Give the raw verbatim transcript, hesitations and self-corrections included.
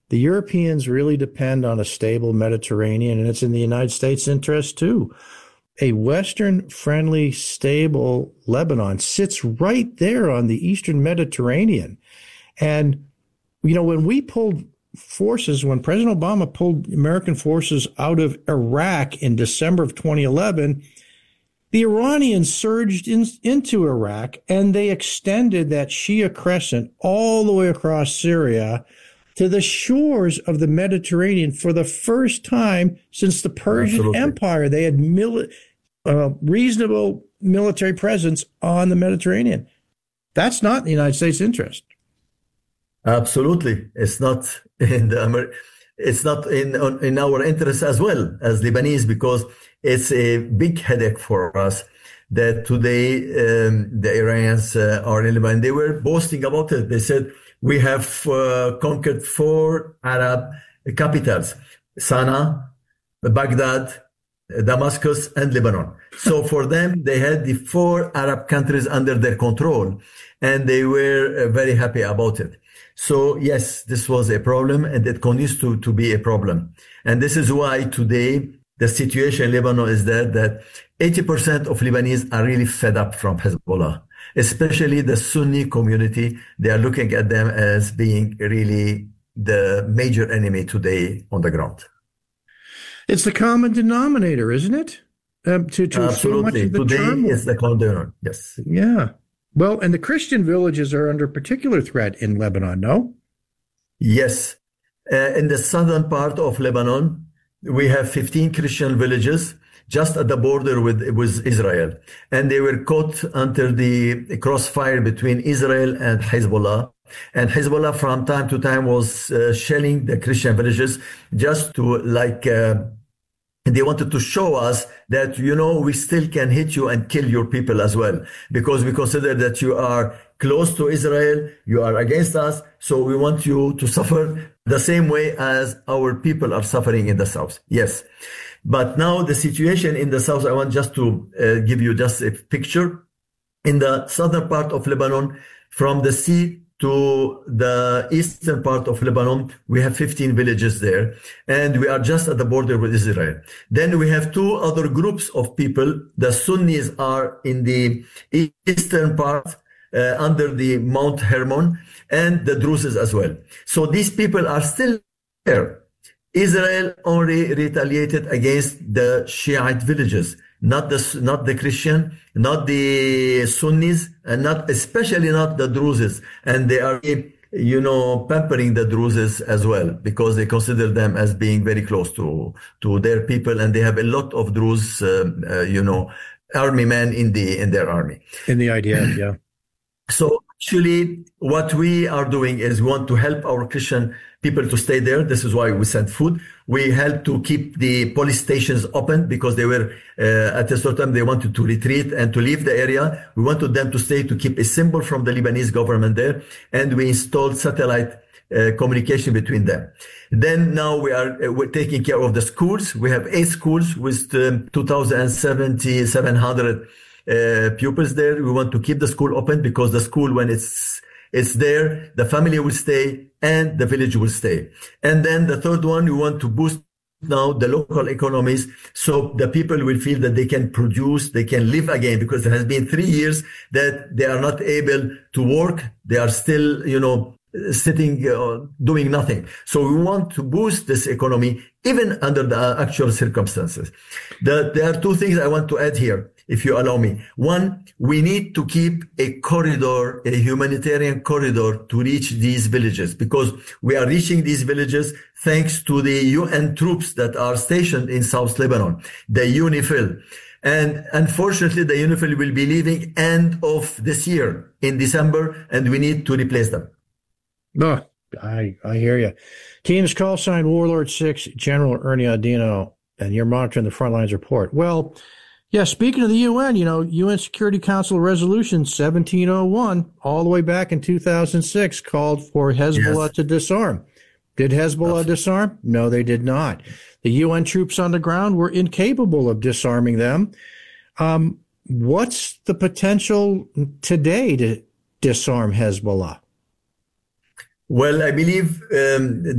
The Europeans really depend on a stable Mediterranean, and it's in the United States' interest too. A Western-friendly, stable Lebanon sits right there on the Eastern Mediterranean. And, you know, when we pulled forces, when President Obama pulled American forces out of Iraq in December of twenty eleven, the Iranians surged in, into Iraq, and they extended that Shia crescent all the way across Syria to the shores of the Mediterranean for the first time since the Persian Absolutely. Empire. They had mili- uh, reasonable military presence on the Mediterranean. That's not in the United States' interest. Absolutely. It's not in the Amer- it's not in in our interest as well as Lebanese, because it's a big headache for us that today um, the Iranians uh, are in Lebanon. They were boasting about it. They said, we have uh, conquered four Arab capitals: Sana'a, Baghdad, Damascus, and Lebanon. So for them, they had the four Arab countries under their control, and they were uh, very happy about it. So yes, this was a problem, and it continues to, to be a problem. And this is why today the situation in Lebanon is that, that eighty percent of Lebanese are really fed up from Hezbollah, especially the Sunni community. They are looking at them as being really the major enemy today on the ground. It's the common denominator, isn't it? Um, to to Absolutely. so much of the Today turmoil. is the common denominator. Yes. Yeah. Well, and the Christian villages are under particular threat in Lebanon, no? Yes. Uh, in the southern part of Lebanon, we have fifteen Christian villages just at the border with, with Israel. And they were caught under the crossfire between Israel and Hezbollah. And Hezbollah from time to time was uh, shelling the Christian villages just to like, uh, they wanted to show us that, you know, we still can hit you and kill your people as well, because we consider that you are close to Israel, you are against us, so we want you to suffer the same way as our people are suffering in the south. Yes. But now the situation in the south, I want just to uh, give you just a picture. In the southern part of Lebanon, from the sea to the eastern part of Lebanon, we have fifteen villages there, and we are just at the border with Israel. Then we have two other groups of people. The Sunnis are in the eastern part, uh, under the Mount Hermon, and the Druses as well. So these people are still there. Israel only retaliated against the Shiite villages, not the not the Christian, not the Sunnis, and not especially not the Druses. And they are, you know, pampering the Druses as well, because they consider them as being very close to to their people, and they have a lot of Druze, uh, uh, you know, army men in the in their army. In the idea, yeah. So actually, what we are doing is we want to help our Christian people to stay there. This is why we send food. We help to keep the police stations open, because they were, uh, at a certain time, they wanted to retreat and to leave the area. We wanted them to stay, to keep a symbol from the Lebanese government there. And we installed satellite uh, communication between them. Then now we are uh, we're taking care of the schools. We have eight schools with um, two thousand seven hundred uh, pupils there. We want to keep the school open, because the school, when it's It's there, the family will stay, and the village will stay. And then the third one, we want to boost now the local economies, so the people will feel that they can produce, they can live again, because it has been three years that they are not able to work. They are still, you know, sitting, uh, doing nothing. So we want to boost this economy, even under the actual circumstances. The, there are two things I want to add here, if you allow me. One, we need to keep a corridor, a humanitarian corridor, to reach these villages, because we are reaching these villages thanks to the U N troops that are stationed in South Lebanon, the UNIFIL. And unfortunately, the UNIFIL will be leaving end of this year in December, and we need to replace them. Oh, I, I hear you. Team's call sign Warlord six, General Ernie Audino, and you're monitoring the Frontlines report. Well, yeah, speaking of the U N, you know, U N Security Council Resolution seventeen oh one, all the way back in two thousand six, called for Hezbollah yes. to disarm. Did Hezbollah Absolutely. disarm? No, they did not. The U N troops on the ground were incapable of disarming them. Um, what's the potential today to disarm Hezbollah? Well, I believe um,